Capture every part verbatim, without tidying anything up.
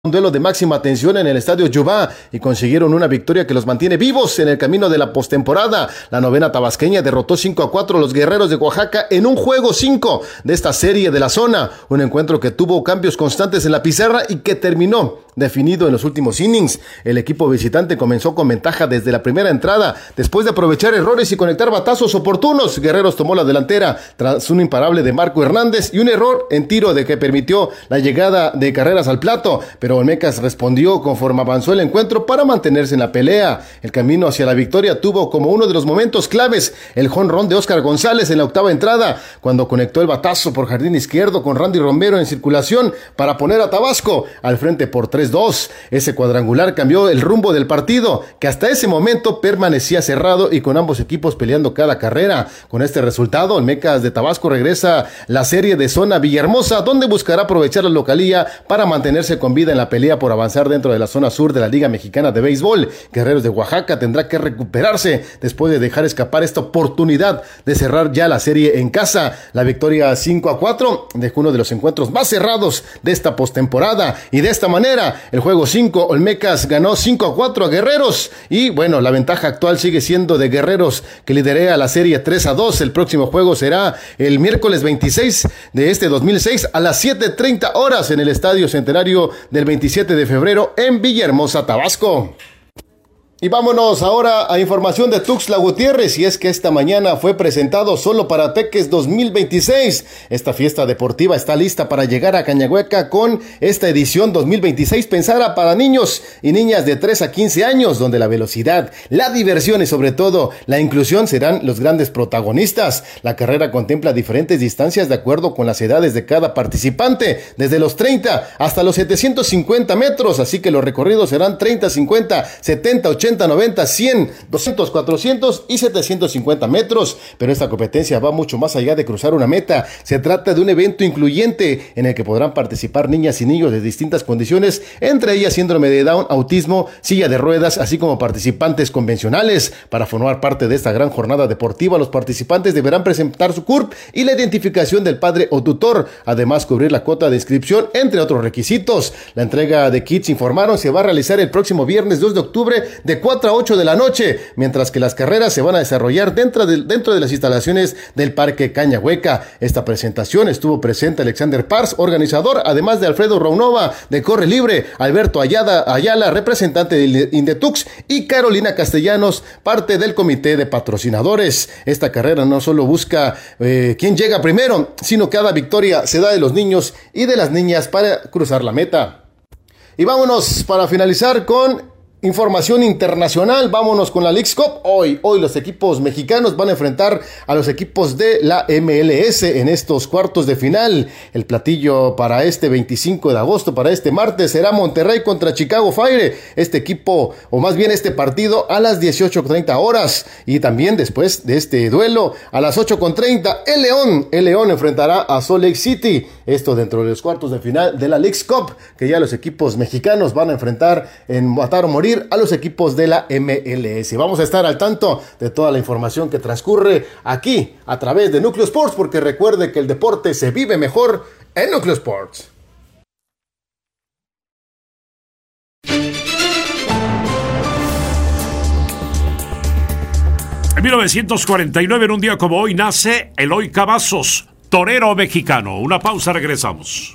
Un duelo de máxima tensión en el estadio Yubá y consiguieron una victoria que los mantiene vivos en el camino de la postemporada. La novena tabasqueña derrotó cinco a cuatro a los Guerreros de Oaxaca en un juego cinco de esta serie de la zona. Un encuentro que tuvo cambios constantes en la pizarra y que terminó definido en los últimos innings. El equipo visitante comenzó con ventaja desde la primera entrada. Después de aprovechar errores y conectar batazos oportunos, Guerreros tomó la delantera tras un imparable de Marco Hernández y un error en tiro de que permitió la llegada de carreras al plato. Pero Olmecas respondió conforme avanzó el encuentro para mantenerse en la pelea. El camino hacia la victoria tuvo como uno de los momentos claves el jonrón de Oscar González en la octava entrada, cuando conectó el batazo por jardín izquierdo con Randy Romero en circulación para poner a Tabasco al frente por tres dos. Ese cuadrangular cambió el rumbo del partido, que hasta ese momento permanecía cerrado y con ambos equipos peleando cada carrera. Con este resultado, Olmecas de Tabasco regresa la serie de zona Villahermosa, donde buscará aprovechar la localía para mantenerse con vida en la pelea por avanzar dentro de la zona sur de la Liga Mexicana de Béisbol. Guerreros de Oaxaca tendrá que recuperarse después de dejar escapar esta oportunidad de cerrar ya la serie en casa. La victoria cinco a cuatro dejó uno de los encuentros más cerrados de esta postemporada y de esta manera el juego cinco, Olmecas ganó cinco a cuatro a Guerreros y bueno, la ventaja actual sigue siendo de Guerreros, que lidera la serie tres a dos. El próximo juego será el miércoles veintiséis de este dos mil seis a las siete treinta horas en el Estadio Centenario del veintisiete de febrero en Villahermosa, Tabasco. Y vámonos ahora a información de Tuxtla Gutiérrez, y es que esta mañana fue presentado Solo para Teques dos mil veintiséis. Esta fiesta deportiva está lista para llegar a Cañahueca con esta edición dos mil veintiséis pensada para niños y niñas de tres a quince años, donde la velocidad, la diversión y sobre todo la inclusión serán los grandes protagonistas. La carrera contempla diferentes distancias de acuerdo con las edades de cada participante, desde los treinta hasta los setecientos cincuenta metros, así que los recorridos serán treinta, cincuenta, setenta, ochenta, noventa, cien, doscientos, cuatrocientos y setecientos cincuenta metros, pero esta competencia va mucho más allá de cruzar una meta. Se trata de un evento incluyente en el que podrán participar niñas y niños de distintas condiciones, entre ellas síndrome de Down, autismo, silla de ruedas, así como participantes convencionales. Para formar parte de esta gran jornada deportiva, los participantes deberán presentar su C U R P y la identificación del padre o tutor, además cubrir la cuota de inscripción, entre otros requisitos. La entrega de kits, informaron, se va a realizar el próximo viernes dos de octubre de cuatro a ocho de la noche, mientras que las carreras se van a desarrollar dentro de, dentro de las instalaciones del Parque Cañahueca. Esta presentación estuvo presente Alexander Pars, organizador, además de Alfredo Raunova de Corre Libre, Alberto Ayala, Ayala representante de Indetux, y Carolina Castellanos, parte del comité de patrocinadores. Esta carrera no solo busca eh, quién llega primero, sino que cada victoria se da de los niños y de las niñas para cruzar la meta. Y vámonos para finalizar con información internacional. Vámonos con la Leagues Cup. Hoy, hoy los equipos mexicanos van a enfrentar a los equipos de la M L S en estos cuartos de final. El platillo para este veinticinco de agosto, para este martes, será Monterrey contra Chicago Fire. Este equipo, o más bien este partido, a las dieciocho treinta horas. Y también después de este duelo, a las ocho treinta, el León. El León enfrentará a Salt Lake City. Esto dentro de los cuartos de final de la Leagues Cup, que ya los equipos mexicanos van a enfrentar en matar o morir a los equipos de la M L S. Vamos a estar al tanto de toda la información que transcurre aquí a través de Núcleo Sports, porque recuerde que el deporte se vive mejor en Núcleo Sports. En mil novecientos cuarenta y nueve, en un día como hoy, nace Eloy Cavazos, torero mexicano. Una pausa, regresamos.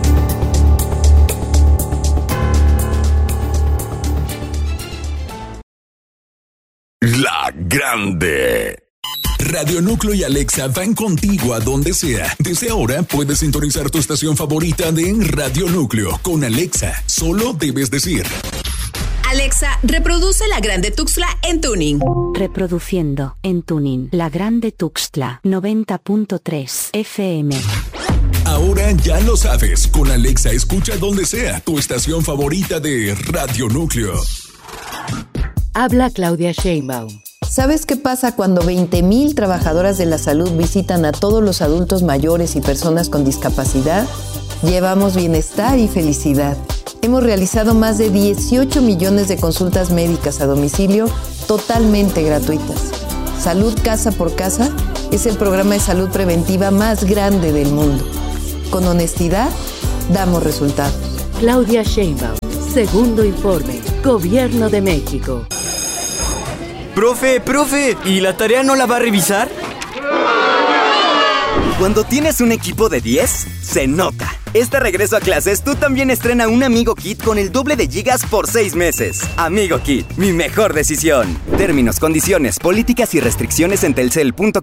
La Grande. Radio Núcleo y Alexa van contigo a donde sea. Desde ahora puedes sintonizar tu estación favorita de Radio Núcleo. Con Alexa, solo debes decir: Alexa, reproduce La Grande Tuxtla en tuning. Reproduciendo en tuning La Grande Tuxtla noventa punto tres F M. Ahora ya lo sabes. Con Alexa escucha donde sea tu estación favorita de Radio Núcleo. Habla Claudia Sheinbaum. ¿Sabes qué pasa cuando veinte mil trabajadoras de la salud visitan a todos los adultos mayores y personas con discapacidad? Llevamos bienestar y felicidad. Hemos realizado más de dieciocho millones de consultas médicas a domicilio totalmente gratuitas. Salud Casa por Casa es el programa de salud preventiva más grande del mundo. Con honestidad, damos resultados. Claudia Sheinbaum. Segundo informe. Gobierno de México. Profe, profe, ¿y la tarea no la va a revisar? Cuando tienes un equipo de diez, se nota. Este regreso a clases, tú también estrena un Amigo Kit con el doble de gigas por seis meses. Amigo Kit, mi mejor decisión. Términos, condiciones, políticas y restricciones en telcel punto com.